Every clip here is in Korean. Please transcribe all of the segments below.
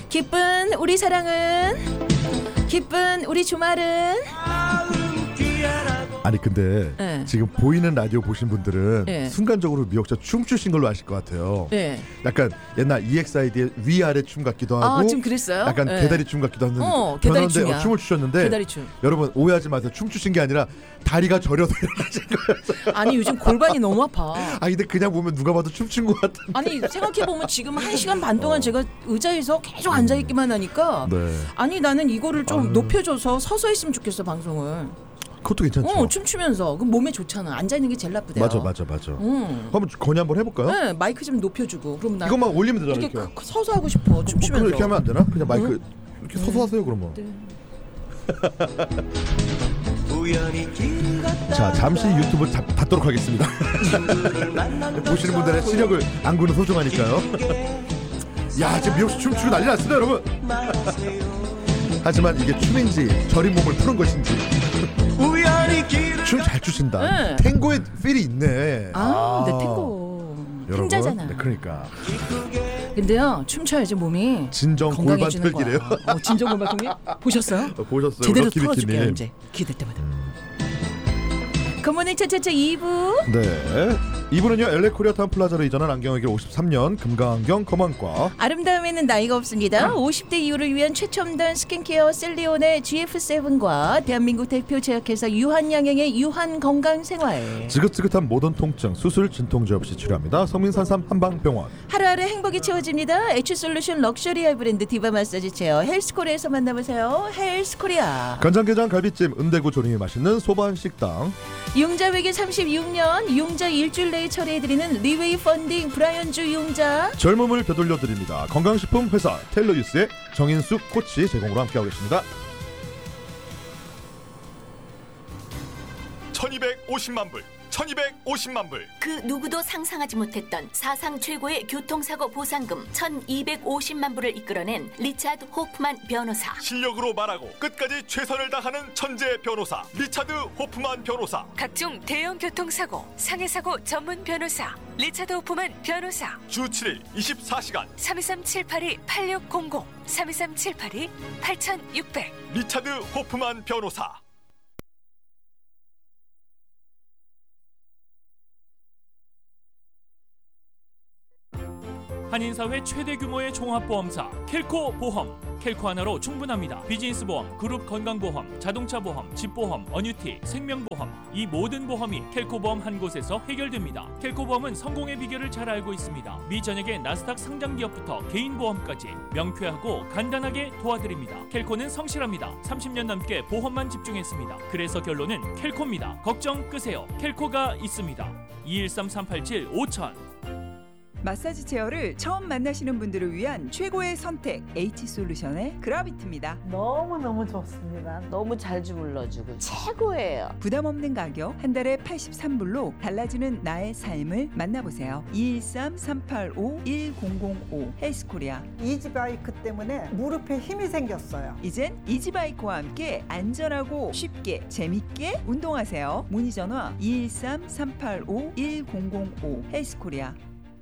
기쁜 우리 사랑은, 기쁜 우리 주말은. 아니 근데 네. 지금 보이는 라디오 보신 분들은 네. 순간적으로 미역자 춤추신 걸로 아실 것 같아요. 네. 약간 옛날 EXID의 위아래 춤 같기도 하고 좀 그랬어요? 약간 네. 개다리 춤 같기도 했는데 개다리 변하는데 춤이야. 춤을 추셨는데 개다리 춤. 여러분 오해하지 마세요. 춤추신 게 아니라 다리가 저려서 일어나신 거였어요. 아니 요즘 골반이 너무 아파. 아 근데 그냥 보면 누가 봐도 춤춘 것 같은. 아니 생각해보면 지금 1시간 반 동안 제가 의자에서 계속 앉아있기만 하니까 네. 아니 나는 이거를 좀 높여줘서 서서 했으면 좋겠어 방송을. 그것도 괜찮죠. 춤추면서 그 몸에 좋잖아. 앉아있는 게 제일 나쁘대요. 맞아. 한번 건의 한번 해볼까요? 네, 마이크 좀 높여주고 그러면 나 이것만 올리면 되잖아. 이렇게 이렇게. 서서 하고 싶어. 춤추면서. 그럼 이렇게 하면 안 되나? 그냥 마이크 이렇게 서서 하세요 그러면. 네. 자 잠시 유튜브 닫도록 하겠습니다. 보시는 분들의 시력을 안구는 소중하니까요. 야 지금 미역씨 춤추고 난리 났습니다 여러분. 하지만 이게 춤인지 저린 몸을 푸는 것인지. 춤 잘 추신다. 네. 탱고의 필이 있네. 내 탱고 여러분, 탱자잖아. 네, 그러니까 근데요 춤춰야지 몸이 진정 골반 건강해지는 거야. 틀기래요. 진정 골반 틀기 보셨어요? 보셨어요? 제대로 럭키 털어줄게요 비키님. 이제 기댈 때마다. 굿모닝 차차차 2부. 네. 이분은요 LA 코리아타운 플라자로 이전한 안경외길 53년 금강안경 검안과 아름다움에는 나이가 없습니다. 50대 이후를 위한 최첨단 스킨케어 셀리온의 GF7과 대한민국 대표 제약회사 유한양행의 유한건강생활. 지긋지긋한 모든 통증 수술 진통제 없이 치료합니다. 성민산삼 한방병원. 하루하루 행복이 채워집니다. H솔루션 럭셔리얼 브랜드 디바 마사지 체어 헬스코리아에서 만나보세요. 헬스코리아. 간장게장 갈비찜 은대구 조림이 맛있는 소반식당. 융자 외길 36년 융자 일주일 내에 처리해드리는 리웨이 펀딩 브라이언주 융자. 젊음을 되돌려드립니다. 건강식품 회사 텔러유스의 정인숙 코치 제공으로 함께하고 계십니다. 1250만 불 1250만 불. 그 누구도 상상하지 못했던 사상 최고의 교통사고 보상금 1250만 불을 이끌어낸 리차드 호프만 변호사. 실력으로 말하고 끝까지 최선을 다하는 천재 변호사 리차드 호프만 변호사. 각종 대형 교통사고, 상해사고 전문 변호사 리차드 호프만 변호사. 주 7일 24시간 323-782-8600 323-782-8600 리차드 호프만 변호사. 한인사회 최대 규모의 종합보험사 켈코 보험. 켈코 하나로 충분합니다. 비즈니스 보험, 그룹 건강보험, 자동차 보험, 집보험, 어뉴티, 생명보험, 이 모든 보험이 켈코 보험 한 곳에서 해결됩니다. 켈코 보험은 성공의 비결을 잘 알고 있습니다. 미 전역의 나스닥 상장 기업부터 개인 보험까지 명쾌하고 간단하게 도와드립니다. 켈코는 성실합니다. 30년 넘게 보험만 집중했습니다. 그래서 결론은 켈코입니다. 걱정 끄세요. 켈코가 있습니다. 213-387-5000. 마사지 체어를 처음 만나시는 분들을 위한 최고의 선택 H솔루션의 그라비트입니다. 너무너무 좋습니다. 너무 잘 주물러주고 최고예요. 부담 없는 가격 한 달에 83불로 달라지는 나의 삶을 만나보세요. 213-385-1005 헬스코리아. 이지바이크 때문에 무릎에 힘이 생겼어요. 이젠 이지바이크와 함께 안전하고 쉽게 재밌게 운동하세요. 문의 전화 213-385-1005 헬스코리아.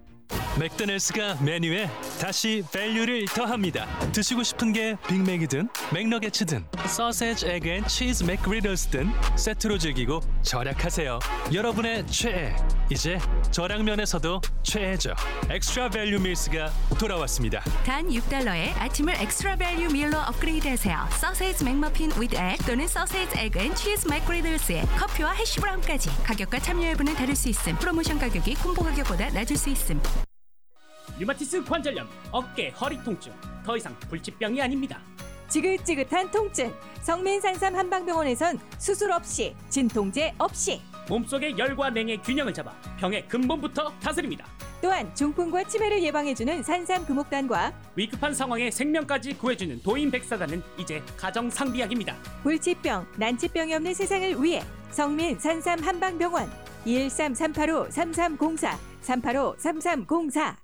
맥도날드가 메뉴에 다시 밸류를 더합니다. 드시고 싶은 게 빅맥이든 맥너게츠든 소세지 에그 앤 치즈 맥그리들스든 세트로 즐기고 절약하세요. 여러분의 최애, 이제 저량면에서도 최애죠. 엑스트라 밸류 밀스가 돌아왔습니다. 단 6달러에 아침을 엑스트라 밸류 밀로 업그레이드하세요. 소세지 맥머핀 위드 egg 또는 소세지 에그 앤 치즈 맥그리들스에 커피와 해시브라운까지. 가격과 참여 여부는 다를 수 있음. 프로모션 가격이 콤보 가격보다 낮을 수 있음. 류마티스 관절염, 어깨, 허리 통증, 더 이상 불치병이 아닙니다. 지긋지긋한 통증, 성민산삼 한방병원에선 수술 없이, 진통제 없이 몸속의 열과 냉의 균형을 잡아 병의 근본부터 다스립니다. 또한 중풍과 치매를 예방해주는 산삼 금옥단과 위급한 상황에 생명까지 구해주는 도인백사단은 이제 가정상비약입니다. 불치병, 난치병이 없는 세상을 위해 성민산삼 한방병원 213-385-3304 385-3304.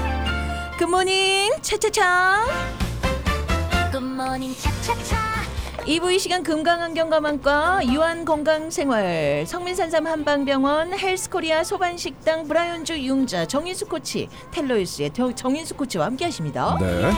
굿모닝 차차차. 굿모닝 차차차 2부 이 시간 금강안경감안과 유한건강생활 성민산삼 한방병원 헬스코리아 소반식당 브라이언주 융자 정인수 코치 텔로유스의 정인수 코치와 함께하십니다. 네.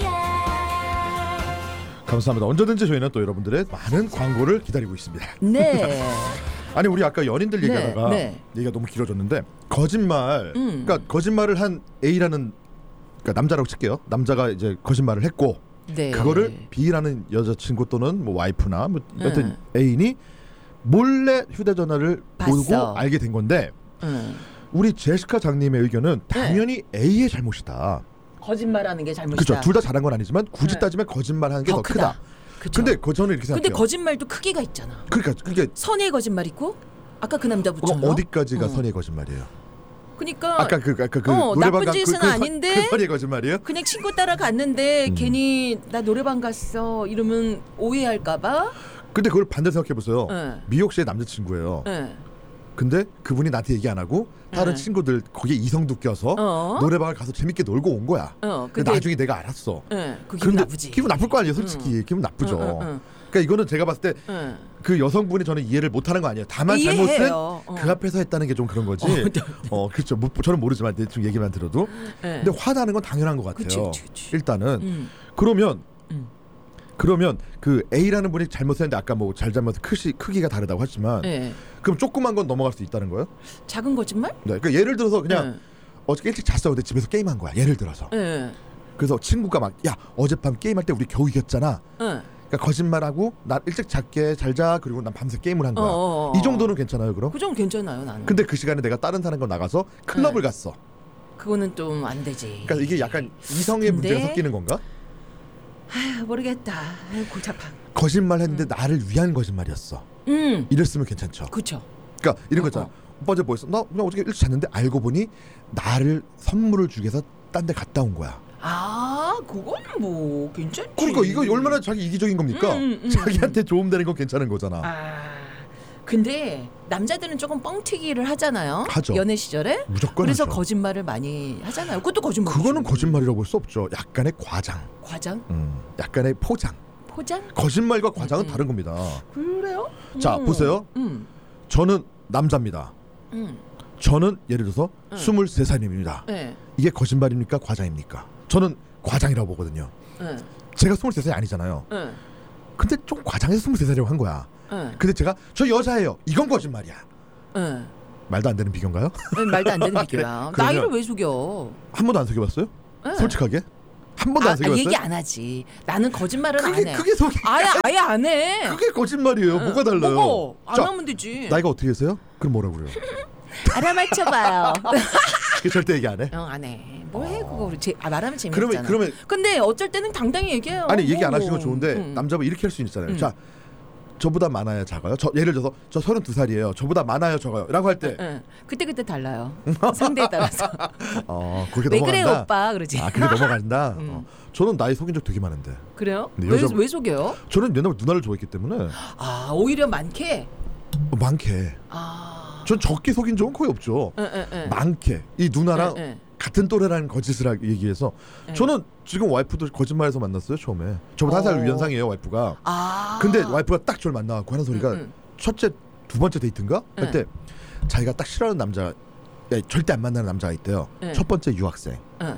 감사합니다. 언제든지 저희는 또 여러분들의 많은 광고를 기다리고 있습니다. 네. 아니 우리 아까 연인들 얘기하다가 얘기가 너무 길어졌는데 거짓말, 그러니까 거짓말을 한 A라는 그러니까 남자라고 칠게요. 남자가 이제 거짓말을 했고 그거를 B라는 여자친구 또는 뭐 와이프나 뭐 여튼 애인이 몰래 휴대전화를 보고 알게 된 건데 우리 제시카 장님의 의견은 당연히 A의 잘못이다. 거짓말하는 게 잘못이다. 그렇죠. 둘 다 잘한 건 아니지만 굳이 따지면 거짓말하는 게 더 크다. 근데 저는 이렇게 생각해요. 근데 거짓말도 크기가 있잖아. 그러니까 그게 선의의 거짓말 있고 아까 그 남자분처럼 어디까지가 선의의 거짓말이에요? 그러니까 아까 그 노래방 나쁜 짓은 아닌데 그 선의의 거짓말이에요? 그냥 친구 따라 갔는데 괜히 나 노래방 갔어 이러면 오해할까봐. 근데 그걸 반대로 생각해 보세요. 미옥 씨의 남자친구예요. 근데 그분이 나한테 얘기 안 하고 다른 친구들 거기에 이성도 껴서 노래방을 가서 재밌게 놀고 온 거야. 근데 나중에 내가 알았어. 그 기분 나쁘지. 기분 나쁠 거 아니에요, 솔직히. 기분 나쁘죠. 그러니까 이거는 제가 봤을 때 그 여성분이 저는 이해를 못하는 거 아니에요. 다만 잘못은 그 앞에서 했다는 게 좀 그런 거지. 그렇죠. 저는 모르지만 대충 얘기만 들어도. 근데 화나는 건 당연한 것 같아요. 그치. 일단은 그러면 그 A라는 분이 잘못했는데 아까 뭐 잘잘못 크기가 다르다고 했지만 그럼 조그만 건 넘어갈 수 있다는 거예요? 작은 거짓말? 네. 그러니까 예를 들어서 그냥 어저께 일찍 잤어. 근데 집에서 게임한 거야. 예를 들어서. 그래서 친구가 막 야 어젯밤 게임할 때 우리 겨우 이겼잖아. 그러니까 거짓말하고 나 일찍 잤게 잘 자. 그리고 난 밤새 게임을 한 거야. 이 정도는 괜찮아요 그럼? 그 정도 괜찮아요 나는. 근데 그 시간에 내가 다른 사람과 나가서 클럽을 갔어. 그거는 좀 안 되지. 그러니까 이게 약간 이성의 문제가 섞이는 건가? 모르겠다. 골차파. 거짓말했는데 나를 위한 거짓말이었어. 이랬으면 괜찮죠. 그렇죠. 그러니까 이런 거잖아. 오빠 어제 뭐 했어? 나 그냥 어저께 일찍 잤는데 알고 보니 나를 선물을 주기 위해서 딴 데 갔다 온 거야. 그거는 뭐 괜찮지. 그러니까 이거 얼마나 자기 이기적인 겁니까? 자기한테 도움되는 건 괜찮은 거잖아. 근데 남자들은 조금 뻥튀기를 하잖아요. 하죠. 연애 시절에. 무조건 그래서 하죠. 거짓말을 많이 하잖아요. 그것도 거짓말. 그거는 거짓말이라고 볼 수 없죠. 약간의 과장. 약간의 포장. 거짓말과 과장은 다른 겁니다. 그래요? 자 보세요. 저는 남자입니다. 저는 예를 들어서 23살입니다. 이게 거짓말입니까? 과장입니까? 저는 과장이라고 보거든요. 제가 23살이 아니잖아요. 근데 좀 과장해서 23살이라고 한 거야. 근데 제가 저 여자예요. 이건 거짓말이야. 말도 안 되는 비교인가요? 말도 안 되는 비교야. 나이를 왜 속여? 한 번도 안 속여봤어요? 솔직하게? 한 번도 안 속여봤어요? 얘기 안 하지. 나는 거짓말은 안 해. 그게 속이 아예 안 해. 그게 거짓말이에요. 뭐가 달라요? 안 하면 되지. 나이가 어떻게 되세요? 그럼 뭐라고 그래요? 알아맞혀봐요. 절대 얘기 안 해? 안 해. 뭐 해 그거 말하면 재밌잖아. 그러면 근데 어쩔 때는 당당히 얘기해요. 아니 얘기 안 하시는 건 좋은데 남자분 이렇게 할 수 있잖아요. 자 저보다 많아요 작아요? 예를 들어서 저 32살이에요. 저보다 많아요 적어요? 라고 할 때 그때 달라요. 상대에 따라서. 그렇게 왜 넘어간다? 그래 오빠 그러지. 그게 넘어간다? 저는 나이 속인 적 되게 많은데. 그래요? 왜 속여요? 저는 옛날에 누나를 좋아했기 때문에. 오히려 많게? 많게. 전 적게 속인 적은 거의 없죠. 많게. 이 누나랑 같은 또래라는 거짓을 얘기해서 저는 지금 와이프도 거짓말해서 만났어요 처음에. 저보다 한 살 위연상이에요 와이프가. 근데 와이프가 딱 저를 만나고 하는 소리가 첫째 두 번째 데이트인가? 그때 자기가 딱 싫어하는 남자 절대 안 만나는 남자가 있대요. 첫 번째 유학생.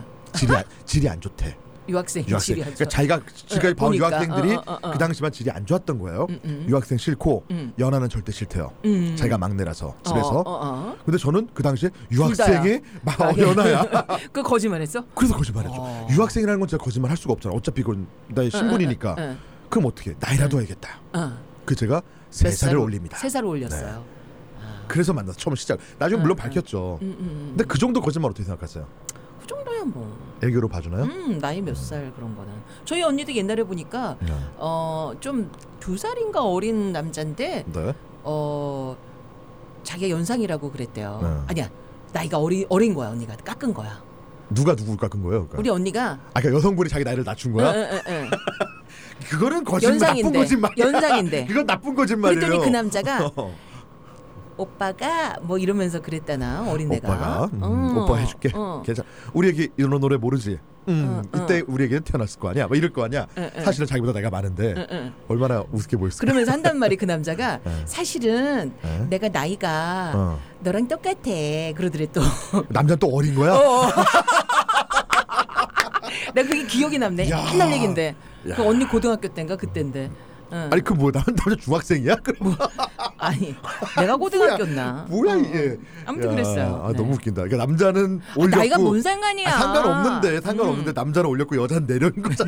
질이 안 좋대. 유학생. 그러니까 자기가 본 유학생들이 그 당시만 질이 안 좋았던 거예요. 유학생 싫고 연하는 절대 싫대요. 자기가 막내라서 집에서. 근데 저는 그 당시에 유학생이 연하야. 그 거짓말했어? 그래서 거짓말했죠. 유학생이라는 건 제가 거짓말 할 수가 없잖아. 어차피 그건 나의 신분이니까. 그럼 어떻게? 나이라도 해야겠다. 그 제가 3살을 올립니다. 3살 올렸어요. 그래서 만나서 처음 시작. 나중에 물론 밝혔죠. 근데 그 정도 거짓말 어떻게 생각하세요? 그 정도야 뭐. 애교로 봐주나요? 나이 몇 살 그런 거는. 저희 언니도 옛날에 보니까 좀 2살인가 어린 남자인데 자기가 연상이라고 그랬대요. 아니야 나이가 어린 거야. 언니가 깎은 거야. 누가 누구 깎은 거예요? 그러니까? 우리 언니가. 그러니까 여성분이 자기 나이를 낮춘 거야? 그거는 거짓말. 나쁜 거짓말. 연상인데. 그건 나쁜 거짓말이에요. 그랬더니 그 남자가 오빠가 뭐 이러면서 그랬다나 어린애가. 오빠가 오빠 해줄게. 괜찮아. 우리 애기 이런 노래 모르지. 이때 우리 애기는 태어났을 거 아니야. 뭐 이럴 거 아니야. 사실은 자기보다 나이가 많은데 얼마나 우습게 보였을까. 그러면서 한단 말이 그 남자가 사실은 내가 나이가 너랑 똑같아. 그러더래 또. 남자는 또 어린 거야? 내가 그게 기억이 남네. 옛날 얘긴데. 그 언니 고등학교 때인가 그때인데. 아니 그 뭐 남자 중학생이야? 그럼 아니 내가 고등학교였나? 뭐야 이게? 아무튼 그랬어요. 네. 너무 웃긴다. 그러니까 남자는 올렸고 나이가 뭔 상관이야? 상관없는데 남자는 올렸고 여자는 내려는 거잖아.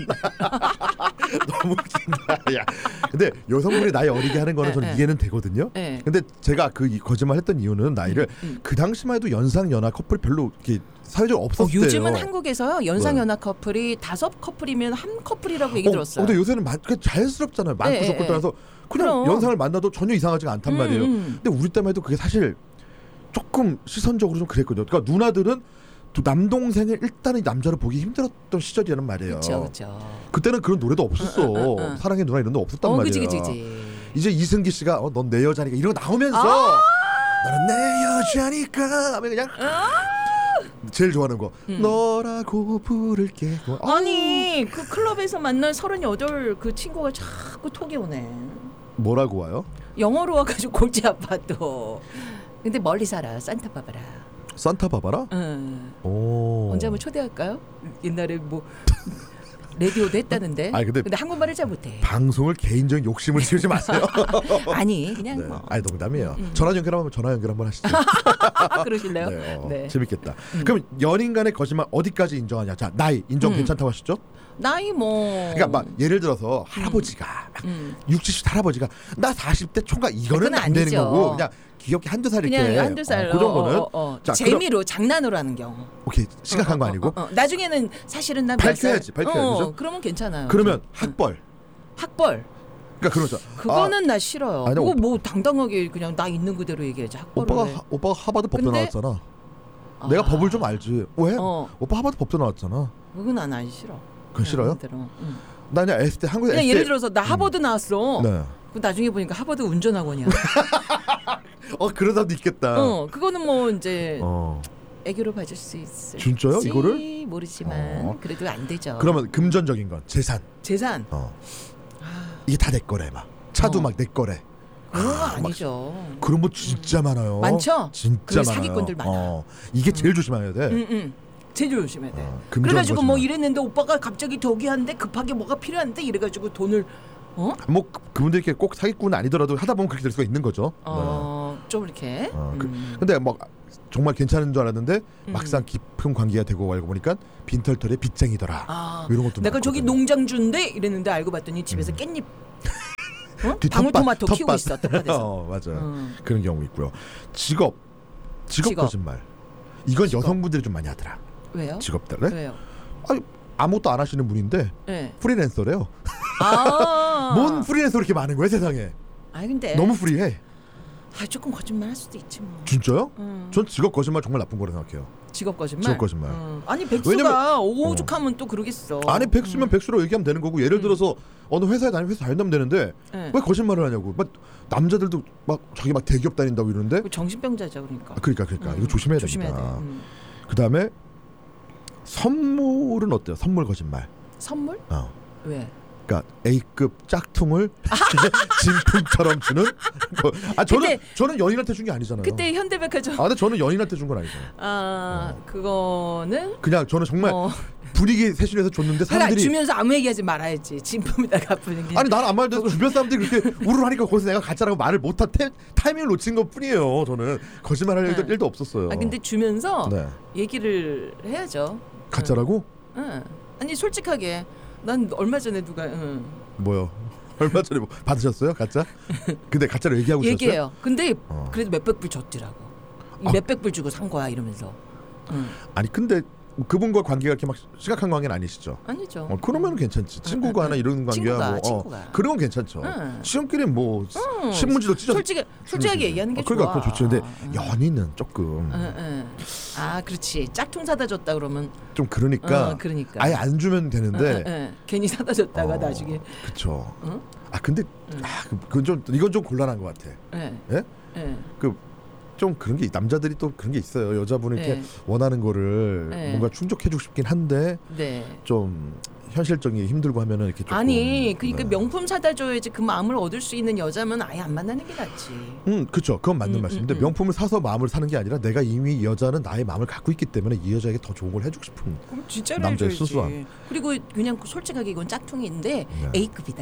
너무 웃긴다. 야, 근데 여성분이 나이 어리게 하는 거는 저는 이해는 되거든요. 근데 제가 그 거짓말했던 이유는 나이를 그 당시만 해도 연상 연하 커플 별로 이렇게 사회적으로 없었대요. 요즘은 한국에서요 연상 연하 커플이 5커플이면 한 커플이라고 얘기 들었어요. 근데 요새는 자연스럽잖아요. 많고 적고 따라서 그냥 연상을 만나도 전혀 이상하지가 않단 말이에요. 근데 우리 때만 해도 그게 사실 조금 시선적으로 좀 그랬거든요. 그러니까 누나들은 또 남동생을 일단은 남자를 보기 힘들었던 시절이라는 말이에요. 그렇죠. 그때는 그런 노래도 없었어. 사랑의 누나 이런 거 없었단 말이에요. 그치. 이제 이승기 씨가 넌 내 여자니까 이런 거 나오면서 너는 내 여자니까 하면 그냥 제일 좋아하는 거 너라고 부를게. 아니 그 클럽에서 만난 38 그 친구가 자꾸 톡이 오네. 뭐라고 와요? 영어로 와가지고 골치 아파 또. 근데 멀리 살아. 산타바바라. 산타바바라? 응. 오. 언제 한번 초대할까요? 옛날에 뭐 라디오도 했다는데. 아니, 근데 한국말을 잘 못해. 방송을 개인적인 욕심을 지우지 마세요. 아니 그냥 뭐. 아니 농담이에요. 전화 연결하면 전화 연결 한번 하시죠. 그러실래요? 네. 재밌겠다. 그럼 연인 간의 거짓말 어디까지 인정하냐? 자, 나이 인정 괜찮다고 하시죠? 나이 뭐. 그러니까 막 예를 들어서 할아버지가 60, 70 할아버지가 나 40대 총각 이거는 안 되는 거고 그냥 귀엽게 한두 살 이렇게. 그냥 한두 살. 그 정도는. 자, 재미로 장난으로 하는 경우. 오케이 심각한 거 아니고. 나중에는 사실은 난 밝혀야지. 그러면 괜찮아요. 그러면 학벌. 그러니까 그러죠. 그거는 나 싫어요. 그거 뭐 당당하게 그냥 나 있는 그대로 얘기하지. 오빠가 하버드 법대 나왔잖아. 내가 법을 좀 알지. 왜? 오빠 하버드 법대 나왔잖아. 그건 안 싫어. 그건 싫어요? 나 그냥 S 때 한국에 그냥 예를 들어서 나 하버드 나왔어. 네. 나중에 보니까 하버드 운전학원이야. 그런 사람도 있겠다. 그거는 뭐 이제 애교로 봐줄 수 있을. 진짜요? 이거를? 모르지만 그래도 안 되죠. 그러면 금전적인 건 재산. 이게 다 내 거래 막. 차도 막 내 거래. 그런 거 아니죠. 그런 거 진짜 많아요. 많죠? 진짜 많아요. 사기꾼들 많아. 이게 제일 조심해야 돼. 제일 조심해야 돼. 그래가지고 뭐 이랬는데 오빠가 갑자기 저기 한데 급하게 뭐가 필요한데 이래가지고 돈을 뭐 그분들 이렇게 꼭 사기꾼 아니더라도 하다 보면 그렇게 될 수가 있는 거죠. 좀 이렇게. 근데 뭐 정말 괜찮은 줄 알았는데 막상 깊은 관계가 되고 알고 보니까 빈털털의 빚쟁이더라. 이런 것도 내가 저기 농장주인데 이랬는데 알고 봤더니 집에서 깻잎 방울토마토 키우고 있어. 텃밭에서. 맞아요. 그런 경우 있고요. 직업 거짓말. 이건 여성분들이 좀 많이 하더라. 왜요? 직업들. 왜요? 아무것도 안 하시는 분인데 프리랜서래요. 뭔 프리랜서 이렇게 많은 거야 세상에. 근데 너무 프리해. 조금 거짓말 할 수도 있지 뭐. 진짜요? 전 직업 거짓말 정말 나쁜 거라 생각해요. 직업 거짓말? 아니 백수가 오죽하면 또 그러겠어. 아니 백수면 백수로 얘기하면 되는 거고 예를 들어서 어느 회사에 다니면 회사 다닌다면 되는데 왜 거짓말을 하냐고. 막 남자들도 막 자기 막 대기업 다닌다고 이러는데 정신병자죠 그러니까. 그러니까 이거 조심해야 됩니다. 그다음에 선물은 어때요? 선물 거짓말. 선물? 왜? 그러니까 A급 짝퉁을 진품처럼 주는. 저는 연인한테 준 게 아니잖아요. 그때 현대백화점. 근데 저는 연인한테 준 건 아니잖아요. 그거는 그냥 저는 정말 분위기 세신해서 줬는데 사람들이 주면서 아무 얘기하지 말아야지. 진품에다 갚는 게. 아니 나는 아무 말도 주변 사람들이 그렇게 우르르 하니까 거기서 내가 가짜라고 말을 못한 타이밍을 놓친 것 뿐이에요. 저는 거짓말할 일도 없었어요. 근데 주면서 얘기를 해야죠. 가짜라고? 아니 솔직하게 난 얼마 전에 누가 뭐요? 얼마 전에 뭐 받으셨어요? 가짜? 근데 가짜로 얘기하고 있었어요? 얘기해요. 근데 그래도 몇백 불 줬더라고. 몇백 불 주고 산 거야 이러면서. 아니 근데 그분과 관계가 이렇게 막 심각한 관계는 아니시죠? 아니죠. 그러면 괜찮지. 친구가 하나 이런 관계야. 친구가. 그런 건 괜찮죠. 지금끼리 뭐 신문지도 찢어. 솔직하게 얘기하는 게 좋아. 그러니까 좋죠. 근데 연인은 조금. 그렇지. 짝퉁 사다 줬다 그러면 좀 그러니까. 아예 안 주면 되는데. 괜히 사다 줬다가 나중에. 그렇죠. 근데 이건 좀 곤란한 것 같아. 예? 그 좀 그런 게 남자들이 또 그런 게 있어요. 여자분이 이렇게 원하는 거를 뭔가 충족해주고 싶긴 한데 좀 현실적인 힘들고 하면은 이렇게 조금, 아니 그러니까 명품 사다 줘야지 그 마음을 얻을 수 있는 여자면 아예 안 만나는 게 낫지. 그렇죠. 그건 맞는 말씀인데 명품을 사서 마음을 사는 게 아니라 내가 이미 이 여자는 나의 마음을 갖고 있기 때문에 이 여자에게 더 좋은 걸 해주고 싶은 남자의 수수함. 그리고 그냥 솔직하게 이건 짝퉁인데 A급이다.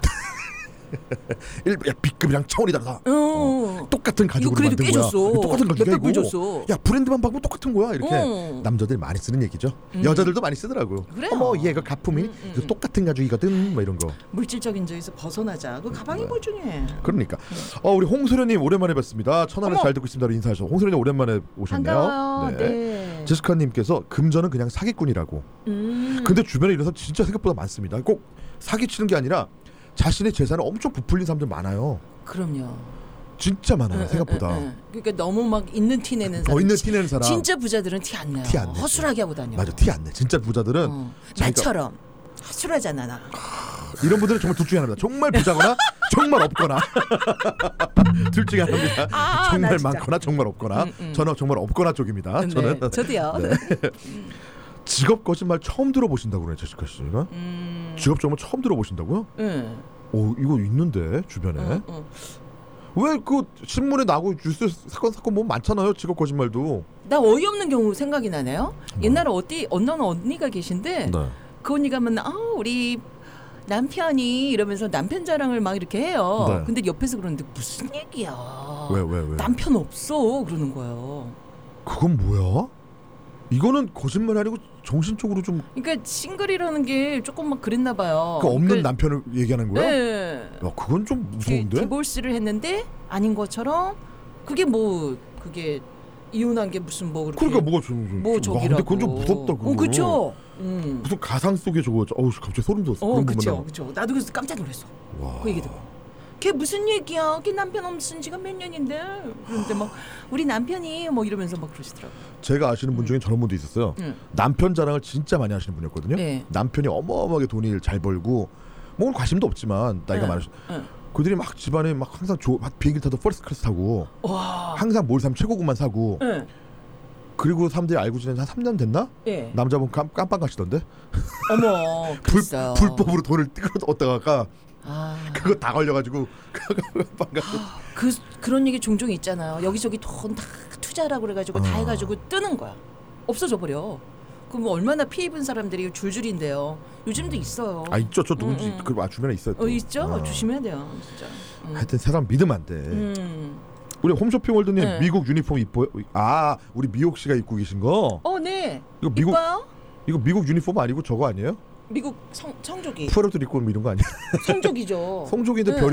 야 B급이랑 차원이 다르다. 똑같은 가죽으로 만든 거야. 깨졌어. 똑같은 가죽이야 이거. 줬어. 야 브랜드만 바꾸면 똑같은 거야. 이렇게 남자들이 많이 쓰는 얘기죠. 여자들도 많이 쓰더라고요. 그래요? 어머 얘가 가품이 이거 똑같은 가죽이거든. 뭐 이런 거. 물질적인 저에서 벗어나자. 그 가방이 뭐 중요해. 그러니까. 우리 홍소련님 오랜만에 뵙습니다. 천안에서 잘 듣고 있습니다. 인사하셔서 홍소련님 오랜만에 오셨네요. 반가워요. 네. 제시카님께서 금전은 그냥 사기꾼이라고. 근데 주변에 이래서 진짜 생각보다 많습니다. 꼭 사기치는 게 아니라 자신의 재산을 엄청 부풀린 사람들 많아요. 그럼요. 진짜 많아요. 생각보다. 그러니까 너무 막 있는 티 내는 사람. 있는 티 내는 사람. 진짜 부자들은 티 안 내요. 티 안 내. 허술하게 하고 다녀. 맞아, 티 안 내. 진짜 부자들은 나처럼 허술하잖아 나. 이런 분들은 정말 둘 중에 하나입니다. 정말 부자거나 정말 없거나. 둘 중에 하나입니다. 정말 많거나 정말 없거나. 저는 정말 없거나 쪽입니다. 저는. 저도요. 네. 직업 거짓말 처음 들어보신다고 그러네, 제시카 씨가. 직업 정말 처음 들어보신다고요? 이거 있는데 주변에. 왜 그 신문에 나고 뉴스 사건 보면 많잖아요. 직업 거짓말도. 나 어이없는 경우 생각이 나네요. 옛날에 어느 언니가 계신데 그 언니가 면 우리 남편이 이러면서 남편 자랑을 막 이렇게 해요. 근데 옆에서 그러는데 무슨 얘기야. 왜? 남편 없어 그러는 거예요. 그건 뭐야? 이거는 거짓말 아니고 정신적으로 좀. 그러니까 싱글이라는 게 조금 막 그랬나 봐요. 그 없는 남편을 얘기하는 거야? 네. 야, 그건 좀 무서운데. 디볼스를 했는데 아닌 것처럼 그게 이혼한 게 무슨 뭐 그렇게. 그러니까 뭐가 좀 저기라고. 근데 그건 좀 무섭다 그거. 그렇죠. 무슨 가상 속에 저거. 갑자기 소름 돋았어. 그렇죠. 나도 그래서 깜짝 놀랐어. 그 얘기 듣고. 걔 무슨 얘기야? 걔 남편 없은 지가 몇 년인데. 그런데 막 우리 남편이 뭐 이러면서 막 그러시더라고. 제가 아시는 분 중에 저런 분도 있었어요. 남편 자랑을 진짜 많이 하시는 분이었거든요. 남편이 어마어마하게 돈을 잘 벌고 뭐 관심도 없지만 나이가 많으신. 그들이 막 집안에 막 항상 비행기 타도 퍼스트 클래스 타고 항상 뭘 사면 최고급만 사고. 그리고 사람들이 알고 지낸 한 3년 됐나? 남자분 깜빵 가시던데. 어머, 불법으로 돈을 끌어얻다가 그거 다 걸려가지고 그런 얘기 종종 있잖아요. 여기저기 돈 다 투자라고 그래가지고 다 해가지고 뜨는 거야. 없어져 버려. 그럼 얼마나 피해 입은 사람들이 줄줄인데요. 요즘도 있어요. 있죠. 저 누군지 그 주변에 있어요. 있죠. 조심해야 돼요, 진짜. 하여튼 사람 믿으면 안 돼. 우리 홈쇼핑 월드님 미국 유니폼 이뻐요? 우리 미옥 씨가 입고 계신 거. 네. 이거 미국 유니폼 아니고 저거 아니에요? 미국 성조기. 푸에르토리코 이런 거 아니야? 성조기죠. 성조기인데 별이